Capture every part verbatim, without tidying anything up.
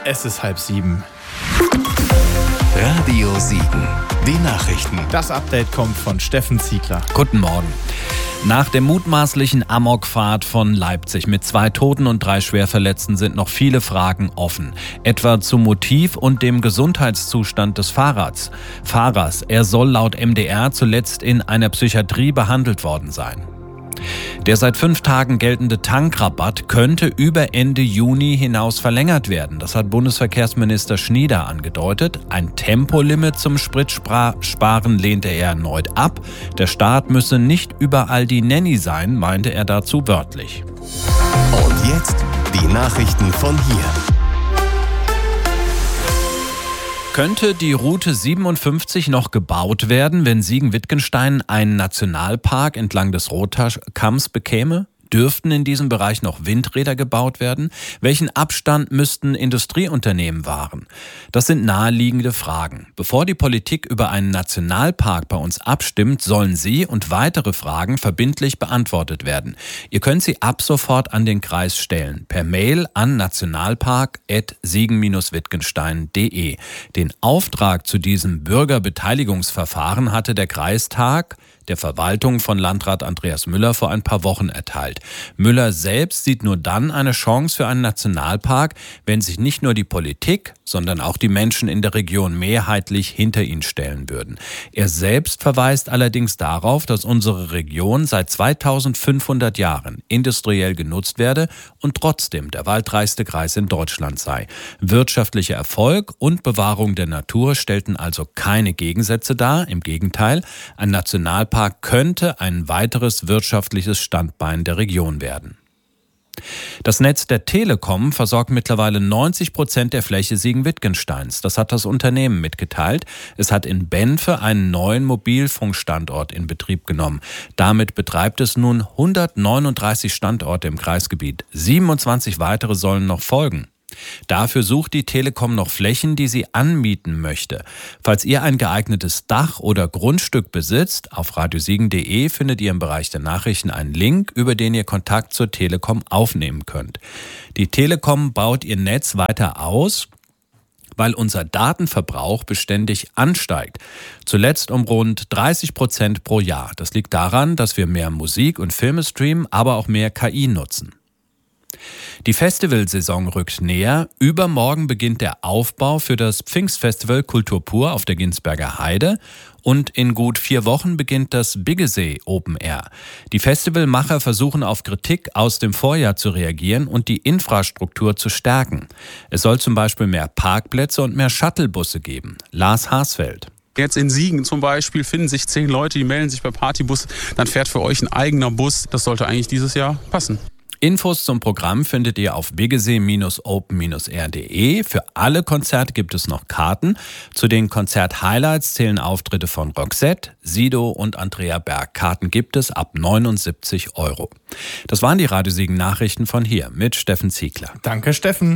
Es ist halb sieben. Radio Siegen, die Nachrichten. Das Update kommt von Steffen Ziegler. Guten Morgen. Nach der mutmaßlichen Amokfahrt von Leipzig mit zwei Toten und drei Schwerverletzten sind noch viele Fragen offen. Etwa zum Motiv und dem Gesundheitszustand des Fahrers. Fahrers. Er soll laut M D R zuletzt in einer Psychiatrie behandelt worden sein. Der seit fünf Tagen geltende Tankrabatt könnte über Ende Juni hinaus verlängert werden. Das hat Bundesverkehrsminister Schnieder angedeutet. Ein Tempolimit zum Spritsparen lehnte er erneut ab. Der Staat müsse nicht überall die Nanny sein, meinte er dazu wörtlich. Und jetzt die Nachrichten von hier. Könnte die Route siebenundfünfzig noch gebaut werden, wenn Siegen-Wittgenstein einen Nationalpark entlang des Rotkamms bekäme? Dürften in diesem Bereich noch Windräder gebaut werden? Welchen Abstand müssten Industrieunternehmen wahren? Das sind naheliegende Fragen. Bevor die Politik über einen Nationalpark bei uns abstimmt, sollen sie und weitere Fragen verbindlich beantwortet werden. Ihr könnt sie ab sofort an den Kreis stellen. Per Mail an nationalpark at siegen wittgenstein punkt de. Den Auftrag zu diesem Bürgerbeteiligungsverfahren hatte der Kreistag der Verwaltung von Landrat Andreas Müller vor ein paar Wochen erteilt. Müller selbst sieht nur dann eine Chance für einen Nationalpark, wenn sich nicht nur die Politik, sondern auch die Menschen in der Region mehrheitlich hinter ihn stellen würden. Er selbst verweist allerdings darauf, dass unsere Region seit zweitausendfünfhundert Jahren industriell genutzt werde und trotzdem der waldreichste Kreis in Deutschland sei. Wirtschaftlicher Erfolg und Bewahrung der Natur stellten also keine Gegensätze dar. Im Gegenteil, ein Nationalpark könnte ein weiteres wirtschaftliches Standbein der Region werden. Das Netz der Telekom versorgt mittlerweile neunzig Prozent der Fläche Siegen-Wittgensteins. Das hat das Unternehmen mitgeteilt. Es hat in Benfe einen neuen Mobilfunkstandort in Betrieb genommen. Damit betreibt es nun hundertneununddreißig Standorte im Kreisgebiet. siebenundzwanzig weitere sollen noch folgen. Dafür sucht die Telekom noch Flächen, die sie anmieten möchte. Falls ihr ein geeignetes Dach oder Grundstück besitzt, auf radiosiegen punkt de findet ihr im Bereich der Nachrichten einen Link, über den ihr Kontakt zur Telekom aufnehmen könnt. Die Telekom baut ihr Netz weiter aus, weil unser Datenverbrauch beständig ansteigt. Zuletzt um rund dreißig Prozent pro Jahr. Das liegt daran, dass wir mehr Musik und Filme streamen, aber auch mehr K I nutzen. Die Festivalsaison rückt näher. Übermorgen beginnt der Aufbau für das Pfingstfestival Kultur pur auf der Ginsberger Heide. Und in gut vier Wochen beginnt das Biggesee Open Air. Die Festivalmacher versuchen auf Kritik aus dem Vorjahr zu reagieren und die Infrastruktur zu stärken. Es soll zum Beispiel mehr Parkplätze und mehr Shuttlebusse geben. Lars Harsfeld. Jetzt in Siegen zum Beispiel finden sich zehn Leute, die melden sich bei Partybus. Dann fährt für euch ein eigener Bus. Das sollte eigentlich dieses Jahr passen. Infos zum Programm findet ihr auf biggesee open air punkt de. Für alle Konzerte gibt es noch Karten. Zu den Konzert-Highlights zählen Auftritte von Roxette, Sido und Andrea Berg. Karten gibt es ab neunundsiebzig Euro. Das waren die Radio Siegen Nachrichten von hier mit Steffen Ziegler. Danke, Steffen.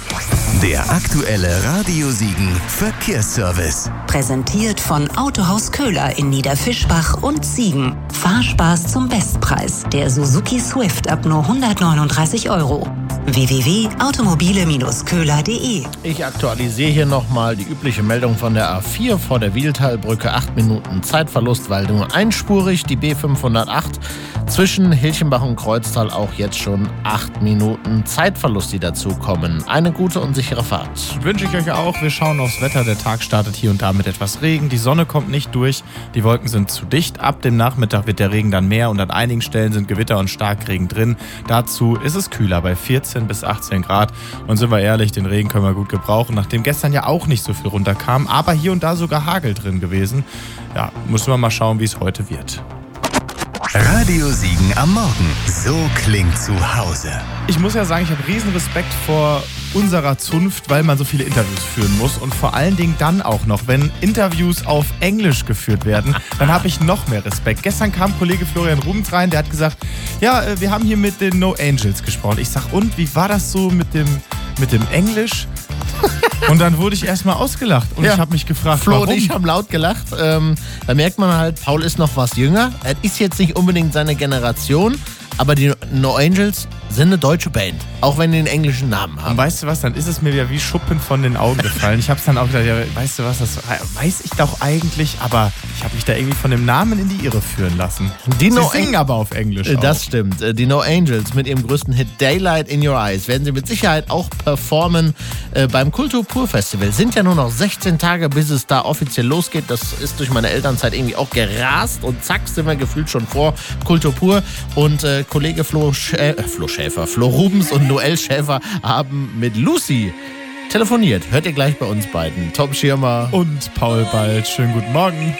Der aktuelle Radio Siegen Verkehrsservice. Präsentiert von Autohaus Köhler in Niederfischbach und Siegen. Fahrspaß zum Bestpreis. Der Suzuki Swift ab nur hundertneununddreißig Euro. w w w punkt automobile köhler punkt de. Ich aktualisiere hier nochmal die übliche Meldung von der A vier vor der Wiehltalbrücke. acht Minuten Zeitverlust, weil nur einspurig. Die B fünfhundertacht zwischen Hilchenbach und Kreuztal auch jetzt schon acht Minuten Zeitverlust, die dazukommen. Eine gute und sichere Fahrt. Wünsche ich euch auch. Wir schauen aufs Wetter. Der Tag startet hier und da mit etwas Regen. Die Sonne kommt nicht durch. Die Wolken sind zu dicht. Ab dem Nachmittag wird der Regen dann mehr und an einigen Stellen sind Gewitter und Starkregen drin. Dazu ist es kühler bei vierzehn bis achtzehn Grad. Und sind wir ehrlich, den Regen können wir gut gebrauchen, nachdem gestern ja auch nicht so viel runterkam, aber hier und da sogar Hagel drin gewesen. Ja, müssen wir mal schauen, wie es heute wird. Radio Siegen am Morgen. So klingt zu Hause. Ich muss ja sagen, ich habe riesen Respekt vor unserer Zunft, weil man so viele Interviews führen muss und vor allen Dingen dann auch noch, wenn Interviews auf Englisch geführt werden, dann habe ich noch mehr Respekt. Gestern kam Kollege Florian Rubens rein, der hat gesagt, ja, wir haben hier mit den No Angels gesprochen. Ich sag, und wie war das so mit dem, mit dem Englisch? Und dann wurde ich erstmal ausgelacht und ja. ich habe mich gefragt, Flo warum? und ich haben laut gelacht. Ähm, da merkt man halt, Paul ist noch was jünger. Er ist jetzt nicht unbedingt seine Generation, aber die No Angels sind eine deutsche Band, auch wenn die einen englischen Namen haben. Und weißt du was, dann ist es mir ja wie Schuppen von den Augen gefallen. Ich habe es dann auch gedacht, ja, weißt du was, das weiß ich doch eigentlich, aber ich habe mich da irgendwie von dem Namen in die Irre führen lassen. Die Sie No singen aber auf Englisch auch. Das stimmt. Die No Angels mit ihrem größten Hit Daylight in Your Eyes werden sie mit Sicherheit auch performen äh, beim Kultur Pur Festival. Sind ja nur noch sechzehn Tage, bis es da offiziell losgeht. Das ist durch meine Elternzeit irgendwie auch gerast und zack sind wir gefühlt schon vor Kultur Pur. Und äh, Kollege Flo, Schä äh, Flo Schäfer, Flo Rubens und Noel Schäfer haben mit Lucy telefoniert. Hört ihr gleich bei uns beiden. Tom Schirmer und Paul Bald. Schönen guten Morgen.